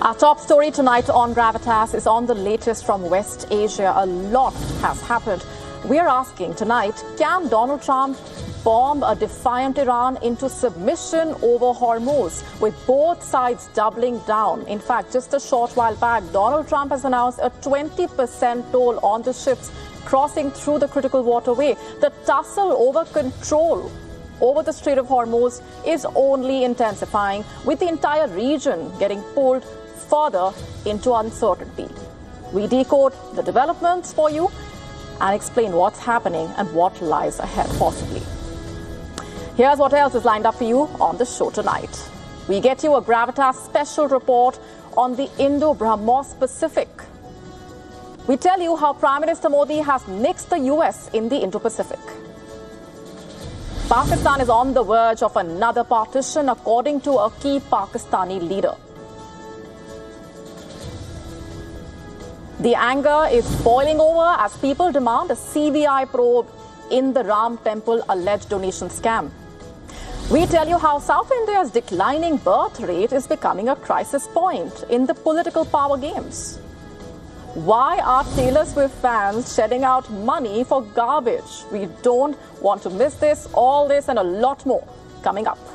Our top story tonight on Gravitas is on the latest from West Asia. A lot has happened. We are asking tonight, can Donald Trump bomb a defiant Iran into submission over Hormuz, with both sides doubling down? In fact, just a short while back, Donald Trump has announced a 20% toll on the ships crossing through the critical waterway. The tussle over control over the Strait of Hormuz is only intensifying, with the entire region getting pulled further into uncertainty. We decode the developments for you and explain what's happening and what lies ahead possibly. Here's what else is lined up for you on the show tonight. We get you a Gravitas special report on the Indo-BrahMos Pacific. We tell you how Prime Minister Modi has nixed the US in the Indo-Pacific. Pakistan is on the verge of another partition, according to a key Pakistani leader. The anger is boiling over as people demand a CBI probe in the Ram Temple alleged donation scam. We tell you how South India's declining birth rate is becoming a crisis point in the political power games. Why are Taylor Swift fans shedding out money for garbage? We don't want to miss this, all this and a lot more coming up.